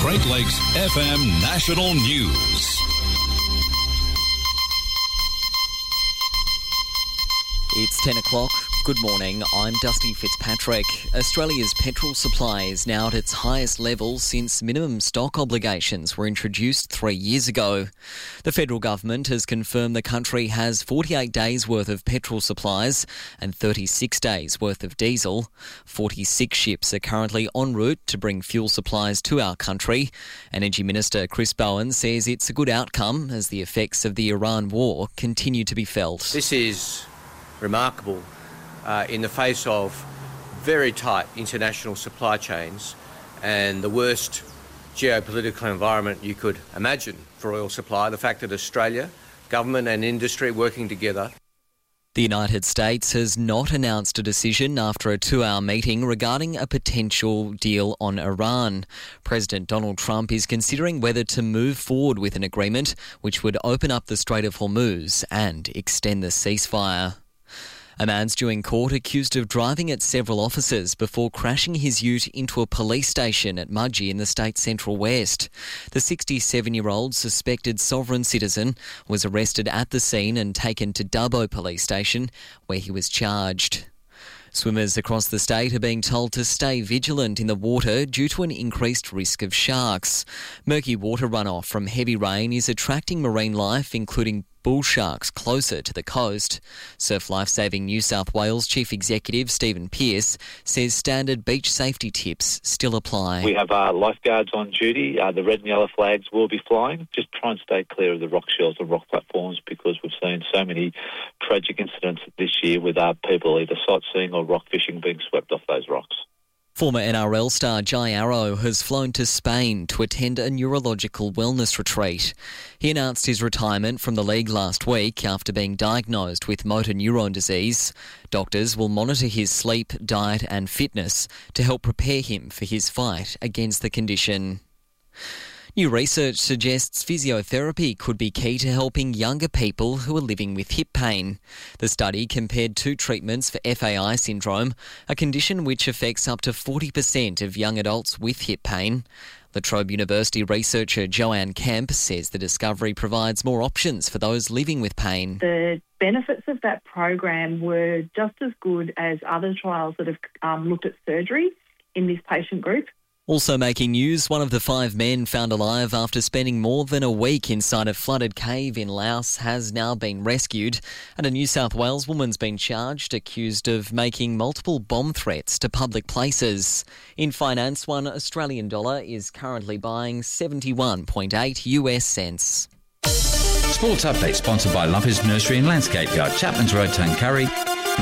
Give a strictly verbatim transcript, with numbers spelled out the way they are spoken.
Great Lakes F M National News. It's ten o'clock. Good morning, I'm Dusty Fitzpatrick. Australia's petrol supply is now at its highest level since minimum stock obligations were introduced three years ago. The federal government has confirmed the country has forty-eight days worth of petrol supplies and thirty-six days worth of diesel. forty-six ships are currently en route to bring fuel supplies to our country. Energy Minister Chris Bowen says it's a good outcome as the effects of the Iran war continue to be felt. This is remarkable uh, in the face of very tight international supply chains and the worst geopolitical environment you could imagine for oil supply. The fact that Australia, government and industry working together. The United States has not announced a decision after a two-hour meeting regarding a potential deal on Iran. President Donald Trump is considering whether to move forward with an agreement which would open up the Strait of Hormuz and extend the ceasefire. A man's due in court accused of driving at several officers before crashing his ute into a police station at Mudgee in the state's central west. The sixty-seven-year-old suspected sovereign citizen was arrested at the scene and taken to Dubbo Police Station, where he was charged. Swimmers across the state are being told to stay vigilant in the water due to an increased risk of sharks. Murky water runoff from heavy rain is attracting marine life, including bull sharks, closer to the coast. Surf Lifesaving New South Wales Chief Executive Stephen Pearce says standard beach safety tips still apply. We have uh, lifeguards on duty. Uh, the red and yellow flags will be flying. Just try and stay clear of the rock shells and rock platforms because we've seen so many tragic incidents this year with uh, people either sightseeing or rock fishing being swept off those rocks. Former N R L star Jai Arrow has flown to Spain to attend a neurological wellness retreat. He announced his retirement from the league last week after being diagnosed with motor neurone disease. Doctors will monitor his sleep, diet and fitness to help prepare him for his fight against the condition. New research suggests physiotherapy could be key to helping younger people who are living with hip pain. The study compared two treatments for F A I syndrome, a condition which affects up to forty percent of young adults with hip pain. La Trobe University researcher Joanne Kemp says the discovery provides more options for those living with pain. The benefits of that program were just as good as other trials that have um, looked at surgery in this patient group. Also making news, one of the five men found alive after spending more than a week inside a flooded cave in Laos has now been rescued, and a New South Wales woman's been charged, accused of making multiple bomb threats to public places. In finance, one Australian dollar is currently buying seventy-one point eight US cents. Sports Update sponsored by Lumpers Nursery and Landscape Yard, Chapman's Road, Tuncurry.